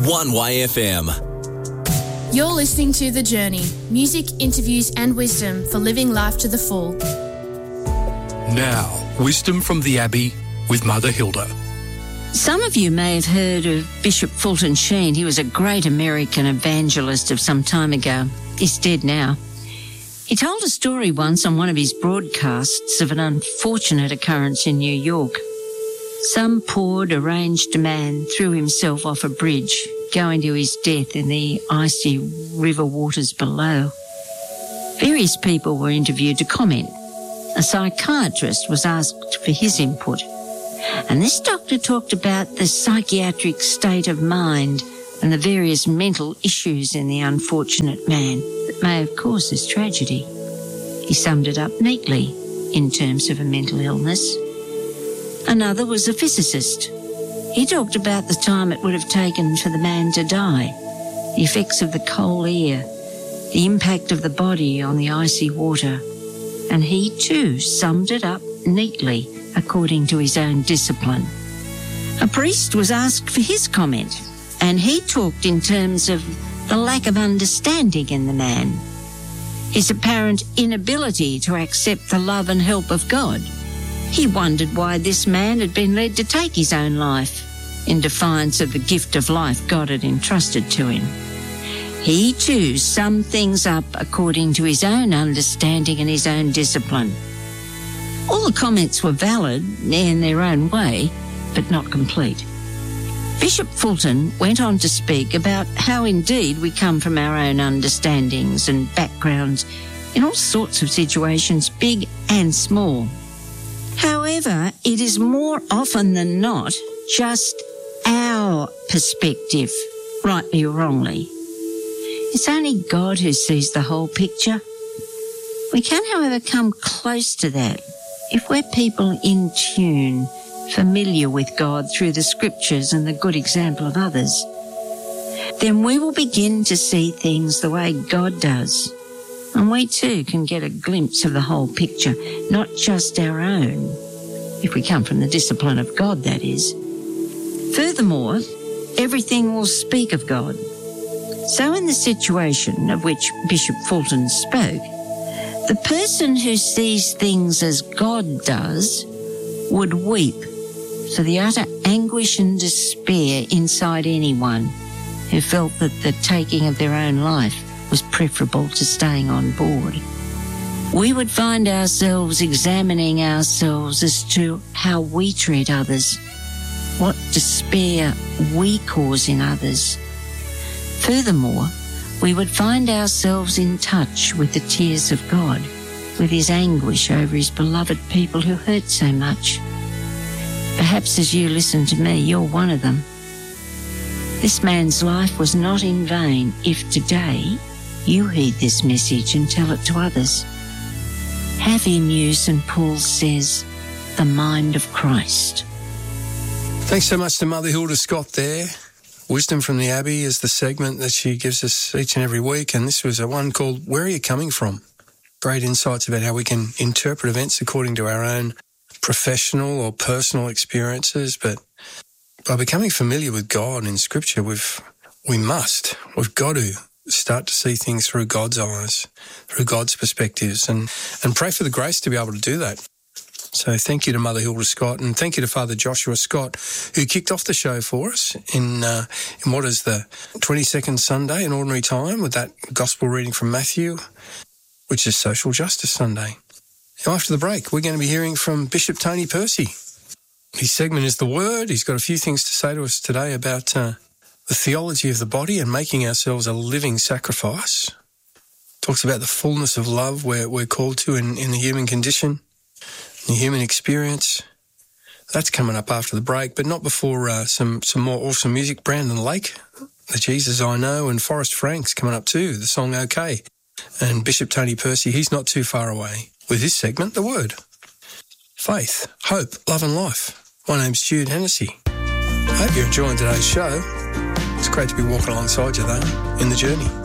1YFM. You're listening to The Journey, music, interviews and wisdom for living life to the full. Now, wisdom from the Abbey with Mother Hilda. Some of you may have heard of Bishop Fulton Sheen. He was a great American evangelist of some time ago. He's dead now. He told a story once on one of his broadcasts of an unfortunate occurrence in New York. Some poor, deranged man threw himself off a bridge, going to his death in the icy river waters below. Various people were interviewed to comment. A psychiatrist was asked for his input, and this doctor talked about the psychiatric state of mind and the various mental issues in the unfortunate man that may have caused this tragedy. He summed it up neatly in terms of a mental illness. Another was a physicist. He talked about the time it would have taken for the man to die, the effects of the cold air, the impact of the body on the icy water, and he too summed it up neatly according to his own discipline. A priest was asked for his comment, and he talked in terms of the lack of understanding in the man, his apparent inability to accept the love and help of God. He wondered why this man had been led to take his own life in defiance of the gift of life God had entrusted to him. He too summed things up according to his own understanding and his own discipline. All the comments were valid in their own way, but not complete. Bishop Fulton went on to speak about how indeed we come from our own understandings and backgrounds in all sorts of situations, big and small. However, it is more often than not just our perspective, rightly or wrongly. It's only God who sees the whole picture. We can, however, come close to that if we're people in tune, familiar with God through the scriptures and the good example of others. Then we will begin to see things the way God does. And we too can get a glimpse of the whole picture, not just our own, if we come from the discipline of God, that is. Furthermore, everything will speak of God. So in the situation of which Bishop Fulton spoke, the person who sees things as God does would weep for the utter anguish and despair inside anyone who felt that the taking of their own life was preferable to staying on board. We would find ourselves examining ourselves as to how we treat others, what despair we cause in others. Furthermore, we would find ourselves in touch with the tears of God, with his anguish over his beloved people who hurt so much. Perhaps as you listen to me, you're one of them. This man's life was not in vain if today you heed this message and tell it to others. Have in you, St. Paul says, the mind of Christ. Thanks so much to Mother Hilda Scott there. Wisdom from the Abbey is the segment that she gives us each and every week, and this was a one called Where Are You Coming From? Great insights about how we can interpret events according to our own professional or personal experiences, but by becoming familiar with God in Scripture, we've got to start to see things through God's eyes, through God's perspectives, and pray for the grace to be able to do that. So thank you to Mother Hilda Scott, and thank you to Father Joshua Scott, who kicked off the show for us in what is the 22nd Sunday in Ordinary Time with that Gospel reading from Matthew, which is Social Justice Sunday. Now, after the break, we're going to be hearing from Bishop Tony Percy. His segment is The Word. He's got a few things to say to us today about the theology of the body and making ourselves a living sacrifice. Talks about the fullness of love we're called to in the human condition, the human experience. That's coming up after the break, but not before some more awesome music. Brandon Lake, The Jesus I Know, and Forrest Frank's coming up too, the song OK. And Bishop Tony Percy, he's not too far away with his segment, The Word. Faith, hope, love and life. My name's Jude Hennessy. I hope you're enjoying today's show. It's great to be walking alongside you, though, in the journey.